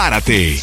Párate.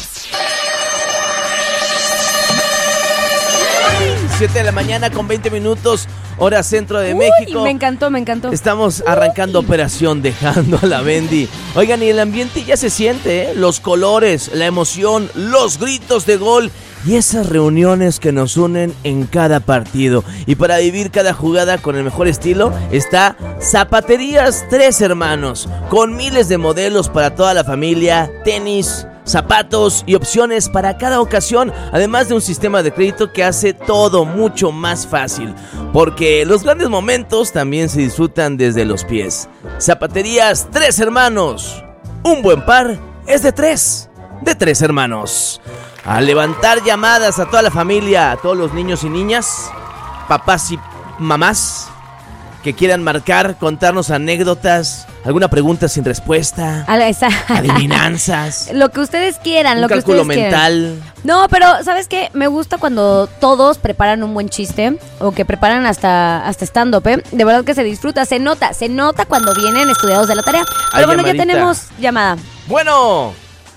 7 de la mañana con 20 minutos, hora centro de México. Me encantó. Estamos arrancando operación Dejando a la Bendy. Oigan, y el ambiente ya se siente, ¿eh? Los colores, la emoción, los gritos de gol y esas reuniones que nos unen en cada partido. Y para vivir cada jugada con el mejor estilo está Zapaterías Tres Hermanos, con miles de modelos para toda la familia, tenis, zapatos y opciones para cada ocasión, además de un sistema de crédito que hace todo mucho más fácil, porque los grandes momentos también se disfrutan desde los pies. Zapaterías Tres Hermanos, un buen par es de tres hermanos. A levantar llamadas a toda la familia, a todos los niños y niñas, papás y mamás que quieran marcar, contarnos anécdotas, alguna pregunta sin respuesta, adivinanzas, lo que ustedes quieran, un lo que cálculo ustedes mental. quieran. No, pero ¿sabes qué? Me gusta cuando todos preparan un buen chiste o que preparan hasta stand-up, ¿eh? De verdad que se disfruta, se nota cuando vienen estudiados de la tarea. Pero bueno, llamadita. ya tenemos llamada. Bueno.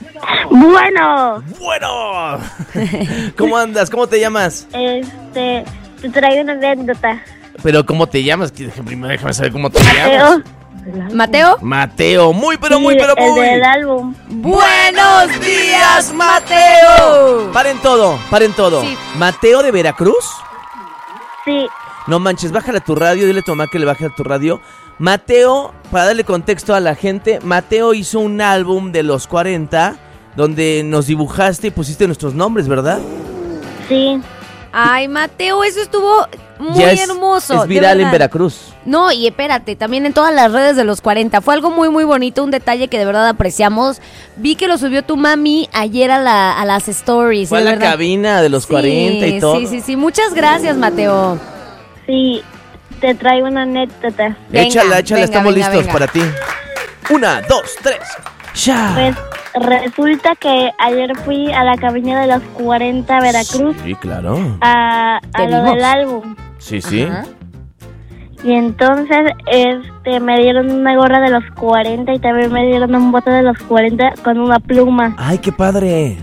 ¿Cómo andas? ¿Cómo te llamas? Te traigo una anécdota. Pero ¿cómo te llamas? Primero déjame saber cómo te llamas. ¿Mateo? Mateo, muy. El del álbum. ¡Buenos días, Mateo! Paren todo. Sí. ¿Mateo de Veracruz? Sí. No manches, bájale a tu radio, dile a tu mamá que le baje a tu radio. Mateo, para darle contexto a la gente, Mateo hizo un álbum de los 40 donde nos dibujaste y pusiste nuestros nombres, ¿verdad? Sí. Ay, Mateo, eso estuvo muy hermoso. Es viral en Veracruz. No, y espérate, también en todas las redes de los 40. Fue algo muy, muy bonito, un detalle que de verdad apreciamos. Vi que lo subió tu mami ayer a las stories. Fue a la cabina de los 40 y todo. Sí. Muchas gracias, Mateo. Sí, te traigo una anécdota. Échala, estamos listos para ti. 1, 2, 3. ¡Ya! Pues resulta que ayer fui a la cabina de los 40 Veracruz. Sí, claro. A lo del álbum. Sí. Ajá. Y entonces me dieron una gorra de los 40 y también me dieron un bote de los 40 con una pluma. ¡Ay, qué padre!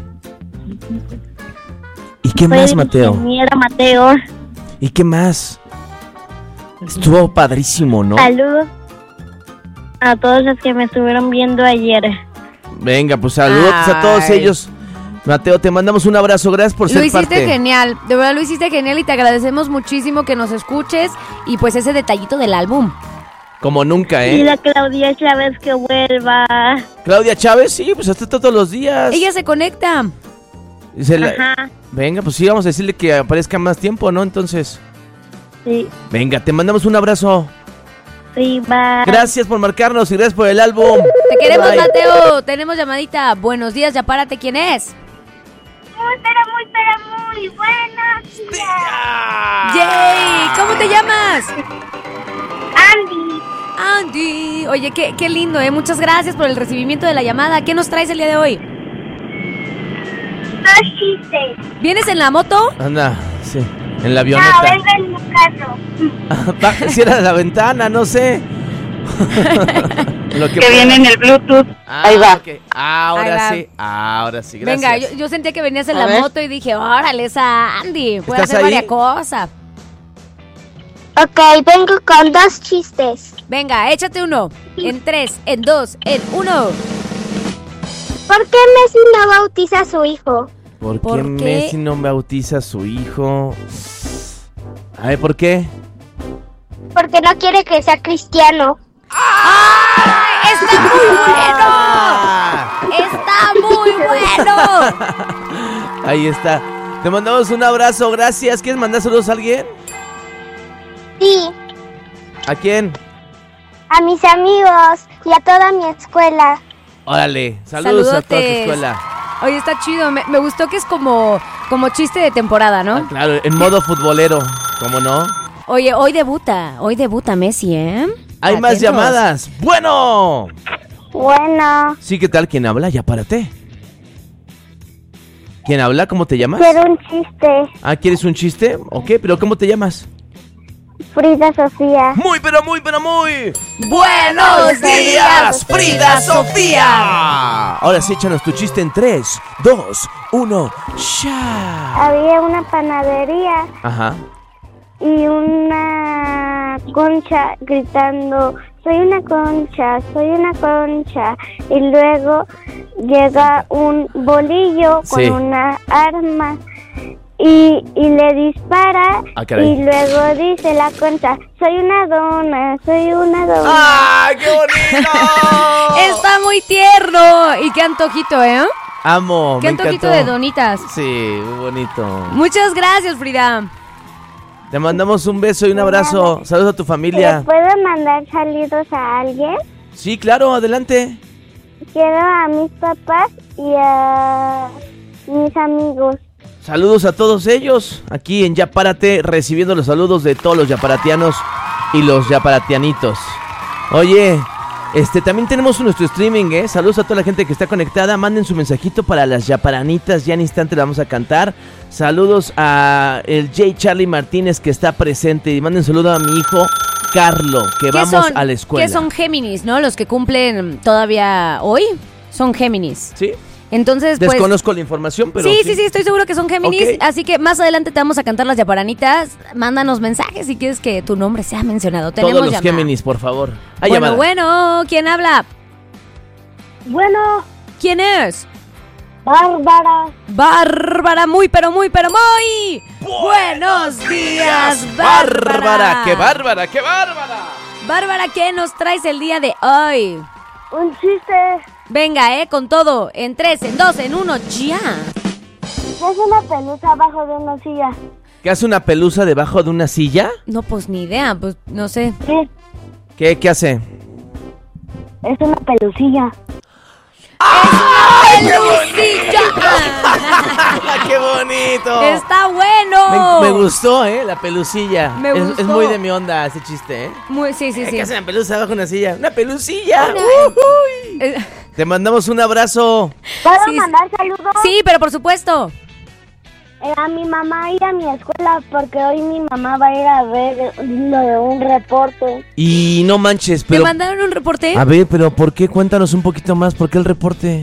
¿Y qué más, Mateo? Mateo. ¿Y qué más? Estuvo padrísimo, ¿no? Saludos a todos los que me estuvieron viendo ayer. Venga, pues saludos a todos ellos. Mateo, te mandamos un abrazo, gracias por ser parte. Lo hiciste genial, de verdad lo hiciste genial y te agradecemos muchísimo que nos escuches y pues ese detallito del álbum. Como nunca, ¿eh? Y la Claudia Chávez que vuelva. Claudia Chávez, sí, pues hasta todos los días. Ella se conecta. Ajá. Venga, pues sí, vamos a decirle que aparezca más tiempo, ¿no? Entonces. Sí. Venga, te mandamos un abrazo. Sí, bye. Gracias por marcarnos y gracias por el álbum. Te queremos, Bye. Mateo. Tenemos llamadita. Buenos días, ya párate. ¿Quién es? Muy buenos días. ¡Yay! ¿Cómo te llamas? Andy. Oye, qué lindo, ¿eh? Muchas gracias por el recibimiento de la llamada. ¿Qué nos traes el día de hoy? 2 chistes. ¿Vienes en la moto? Anda, sí, en la avioneta. vengo en mi carro. Cierra la ventana, no sé. Lo que viene en el Bluetooth. Ahí va. Okay. Ahora sí, gracias. Venga, yo sentía que venías en A la ver. moto y dije, órale, esa Andy. Puede ¿Estás hacer ahí? varias cosas. Ok, vengo con 2 chistes. Venga, échate uno. En 3, en 2, en 1. ¿Por qué Messi no bautiza a su hijo? ¿Por ¿Por qué qué? Messi no bautiza a su hijo? A ver, ¿por qué? Porque no quiere que sea cristiano. ¡Está muy bueno! ¡Está muy bueno! Ahí está. Te mandamos un abrazo, gracias. ¿Quieres mandar saludos a alguien? Sí, ¿A quién? a mis amigos y a toda mi escuela. Órale, saludos a toda tu Saludotes. escuela. Oye, está chido. Me gustó que es como chiste de temporada, ¿no? Ah, claro, en modo futbolero, ¿cómo no? Oye, hoy debuta Messi, ¿eh? Hay más Atentos. llamadas. Bueno. Bueno, Sí, ¿qué tal? ¿Quién habla? Ya párate. ¿Quién habla? ¿Cómo te llamas? quiero un chiste. Ah, ¿quieres un chiste? Ok, pero ¿cómo te llamas? Frida Sofía. Muy, pero muy, pero muy. ¡Buenos días, Frida Sofía! Ahora sí, échanos tu chiste en 3, 2, 1, ¡ya! Había una panadería Ajá. y una concha gritando, soy una concha, soy una concha. Y luego llega un bolillo con Sí. una arma y le dispara. Ah, caray. Y luego dice la concha, soy una dona, soy una dona. ¡Ah, qué bonito! Está muy tierno. Y qué antojito, ¿eh? Amo, Qué me antojito encantó. de donitas. Sí, muy bonito. Muchas gracias, Frida. Te mandamos un beso y un abrazo. Saludos a tu ¿Le familia. puedo mandar saludos a alguien? Sí, claro, adelante. Quiero a mis papás y a mis amigos. Saludos a todos ellos. Aquí en Ya Párate, recibiendo los saludos de todos los yaparatianos y los yaparatianitos. Oye, también tenemos nuestro streaming, ¿eh? Saludos a toda la gente que está conectada. Manden su mensajito para las yaparanitas. Ya en instante la vamos a cantar. Saludos a el J. Charlie Martínez que está presente. Y manden saludo a mi hijo Carlo, que vamos a la escuela. ¿Qué son Géminis, no? Los que cumplen todavía hoy son Géminis. Sí, Entonces, pues... desconozco la información, pero... Sí, estoy seguro que son Géminis. Ok. Así que más adelante te vamos a cantar las yaparanitas. Mándanos mensajes si quieres que tu nombre sea mencionado. Tenemos Todos los llamada. Géminis, por favor. Hay llamada. Bueno, ¿quién habla? Bueno, ¿Quién es? Bárbara. Bárbara, muy, pero muy, pero muy. Buenos días, Bárbara. ¡Qué bárbara, qué bárbara! Bárbara, ¿qué nos traes el día de hoy? Un chiste. Venga, con todo. En 3, en 2, en 1, ya. Es una pelusa abajo de una silla. ¿Qué hace una pelusa debajo de una silla? No, pues ni idea, pues no sé. Sí, ¿Qué hace? es una pelusilla. ¡Pelucilla! ¡Qué bonito! ¡Está bueno! Me gustó, la pelucilla. Me Es gustó. muy de mi onda ese chiste, ¿eh? Sí. ¿Qué hace una pelusa debajo de una silla? ¡Una pelucilla! Una- ¡Ujuy! Eh, Te mandamos un abrazo. ¿Puedo Sí, mandar saludos? Sí, pero por supuesto. A mi mamá y a mi escuela, porque hoy mi mamá va a ir a ver lo de un reporte. Y no manches, ¿Te pero... mandaron un reporte? A ver, pero ¿por qué? Cuéntanos un poquito más. ¿Por qué el reporte?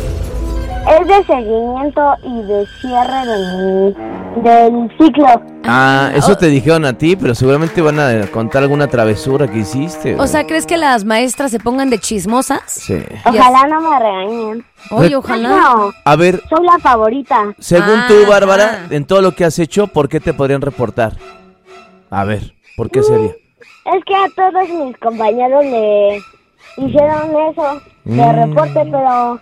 Es de seguimiento y de cierre del ciclo. Eso te dijeron a ti, pero seguramente van a contar alguna travesura que hiciste. O sea, ¿crees que las maestras se pongan de chismosas? Sí. Ojalá no me regañen. Oye, ojalá. No, A ver, soy la favorita. según tú, Bárbara, Ajá. en todo lo que has hecho, ¿por qué te podrían reportar? A ver, ¿por qué sería? Es que a todos mis compañeros le hicieron eso de reporte, pero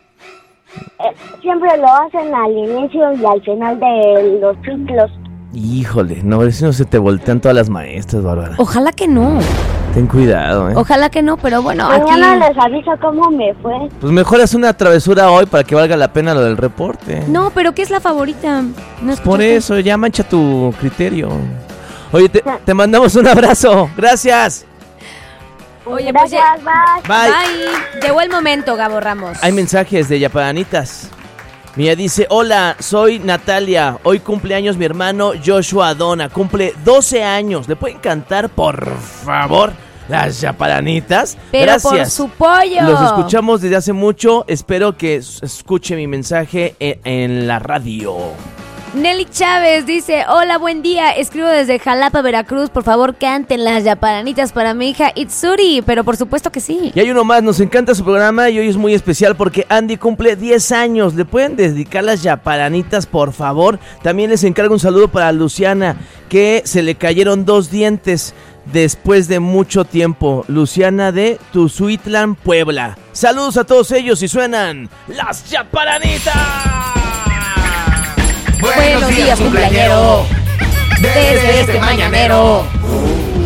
siempre lo hacen al inicio y al final de los ciclos. Híjole, no, a ver si no se te voltean todas las maestras, Bárbara. Ojalá que no. Ten cuidado, Ojalá que no, pero bueno, Mañana aquí... les aviso cómo me fue. Pues mejor haz una travesura hoy para que valga la pena lo del reporte. No, pero ¿qué es la favorita? No Por escuchaste. eso, ya mancha tu criterio. Oye, te mandamos un abrazo. Gracias. Oye, pues Gracias, bye. Bye. Bye. Llegó el momento, Gabo Ramos. Hay mensajes de Yaparanitas. Mía dice, hola, soy Natalia. Hoy cumpleaños mi hermano Joshua Adona. Cumple 12 años. ¿Le pueden cantar, por favor, las Yaparanitas? Pero Gracias. por su pollo. Los escuchamos desde hace mucho. Espero que escuche mi mensaje en la radio. Nelly Chávez dice, hola, buen día, escribo desde Jalapa, Veracruz, por favor canten las yaparanitas para mi hija Itsuri, pero por supuesto que sí. Y hay uno más, nos encanta su programa y hoy es muy especial porque Andy cumple 10 años. ¿Le pueden dedicar las yaparanitas, por favor? También les encargo un saludo para Luciana, que se le cayeron 2 dientes después de mucho tiempo. Luciana de Tuzuitlán, Puebla. Saludos a todos ellos y suenan las yaparanitas. Buenos días, cumpleañero, desde este mañanero,